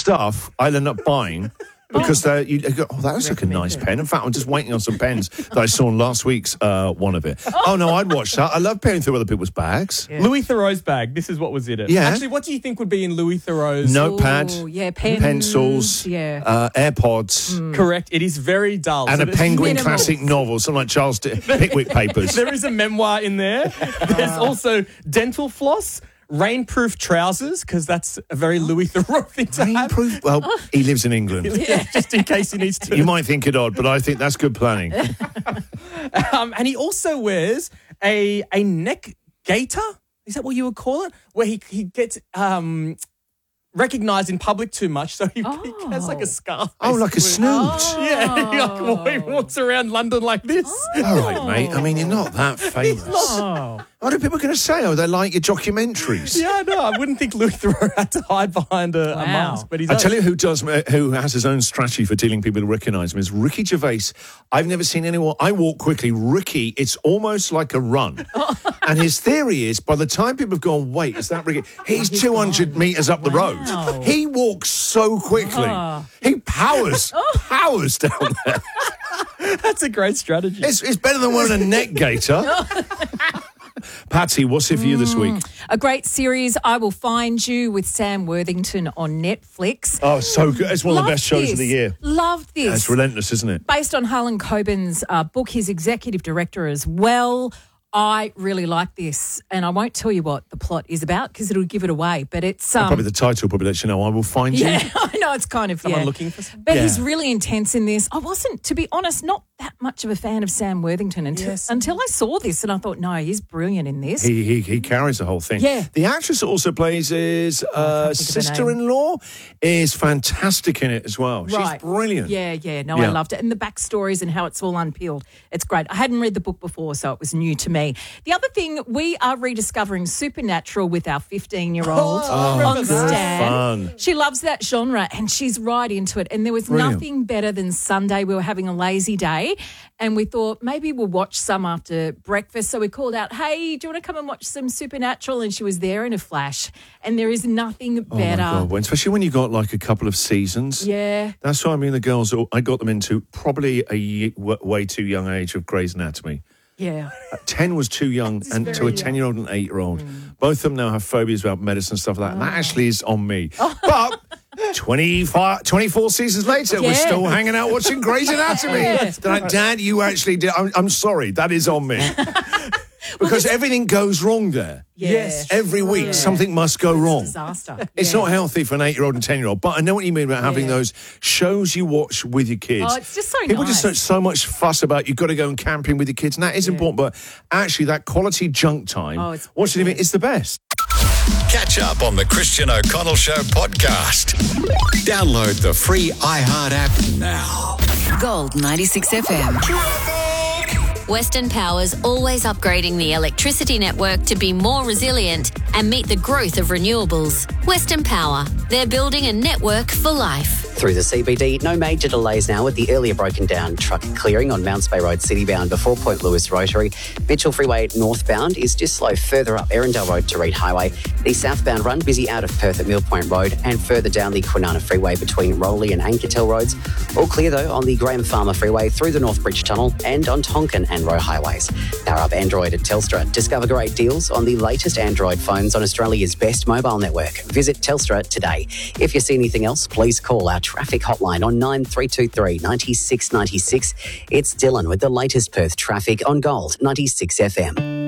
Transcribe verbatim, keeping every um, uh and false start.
stuff I'll end up buying. Because oh. you go, oh, that looks like a nice pen. In fact, I'm just waiting on some pens that I saw in last week's uh, one of it. Oh, no, I'd watch that. I love peering through other people's bags. Yeah. Louis Theroux's bag. This is what was in it. Yeah. Actually, what do you think would be in Louis Theroux's? Notepad. Ooh, yeah, pens, pencils. Yeah. Uh, AirPods. Mm. Correct. It is very dull. And so a Penguin minimal. classic novel, something like Charles D- Pickwick Papers. There is a memoir in there. There's also dental floss. Rainproof trousers, because that's a very Louis Theroux thing to have. Rainproof? Well, he lives in England. Yeah, just in case he needs to. You might think it odd, but I think that's good planning. um, and he also wears a a neck gaiter. Is that what you would call it? Where he, he gets um, recognised in public too much, so he, Oh. he has like a scarf. Oh, like a basically. snoot. Oh. Yeah, he, like, he walks around London like this. All right, mate. I mean, you're not that famous. Oh. What are people going to say? Oh, they like your documentaries. Yeah, no, I wouldn't think Louis Theroux had to hide behind a, a Wow. mask, but he's. I tell you who does, who has his own strategy for dealing people who recognise him is Ricky Gervais. I've never seen anyone. I walk quickly. Ricky, it's almost like a run. And his theory is, by the time people have gone, wait, is that Ricky? He's two hundred metres up the road. Wow. He walks so quickly. Oh. He powers, powers down there. That's a great strategy. It's, it's better than wearing a neck gaiter. Patsy, what's it for you this week? A great series, I Will Find You, with Sam Worthington on Netflix. Oh, so good. It's one of the Loved best shows this. of the year. Loved this. It's relentless, isn't it? Based on Harlan Coben's uh, book, his executive director as well. I really like this, and I won't tell you what the plot is about because it'll give it away. But it's um, Probably the title probably lets you know. I Will Find You. yeah, I know it's kind of Someone yeah. looking for something? But Yeah. he's really intense in this. I wasn't, to be honest, not that much of a fan of Sam Worthington until Yes. until I saw this, and I thought, no, he's brilliant in this. He, he he carries the whole thing. Yeah. The actress that also plays his uh, think of her sister-in-law is fantastic in it as well. Right. She's brilliant. Yeah, yeah. No, Yeah. I loved it. And the backstories and how it's all unpeeled. It's great. I hadn't read the book before, so it was new to me. The other thing, we are rediscovering Supernatural with our fifteen-year-old Oh, on good Stan. fun. She loves that genre and she's right into it. And there was Brilliant. nothing better than Sunday. We were having a lazy day and we thought maybe we'll watch some after breakfast. So we called out, hey, do you want to come and watch some Supernatural? And she was there in a flash. And there is nothing Oh, better. my God. When, especially when you got like a couple of seasons. Yeah. That's why I mean the girls, I got them into probably a ye- w- way too young age of Grey's Anatomy. Yeah. Uh, ten was too young, and to a very young. ten-year-old and eight-year-old. Both of them now have phobias about medicine and stuff like that. And that actually is on me. But twenty-five, twenty-four seasons later, we're Yeah. still hanging out watching Grey's Anatomy. Yeah. They're like, Dad, you actually did. I'm, I'm sorry, that is on me. Because everything goes wrong there. Yeah. Yes. Every week, Yeah. something must go wrong. Disaster. It's Yeah. not healthy for an eight-year-old and ten-year-old, but I know what you mean about having Yeah. those shows you watch with your kids. Oh, it's just so People nice. just so, so much fuss about you've got to go and camping with your kids, and that is important, but actually that quality junk time, Oh, it's watching it, it's the best. Catch up on the Christian O'Connell Show podcast. Download the free iHeart app now. Gold ninety-six F M. Western Power's always upgrading the electricity network to be more resilient and meet the growth of renewables. Western Power, they're building a network for life. Through the C B D, no major delays now with the earlier broken down truck clearing on Mounts Bay Road citybound before Point Lewis Rotary. Mitchell Freeway northbound is just slow further up Erindale Road to Reed Highway. The southbound run busy out of Perth at Mill Point Road and further down the Kwinana Freeway between Rowley and Ankertel Roads. All clear though on the Graham Farmer Freeway through the North Bridge Tunnel and on Tonkin and Roe Highways. Power up Android at Telstra. Discover great deals on the latest Android phones on Australia's best mobile network. Visit Telstra today. If you see anything else, please call our traffic hotline on nine three two three, nine six nine six. It's Dylan with the latest Perth traffic on Gold ninety-six F M.